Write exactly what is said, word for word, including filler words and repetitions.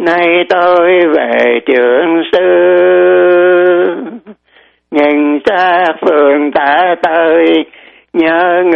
nay tôi về Trường Sư, nhìn xa phường Tạ Tới nhớ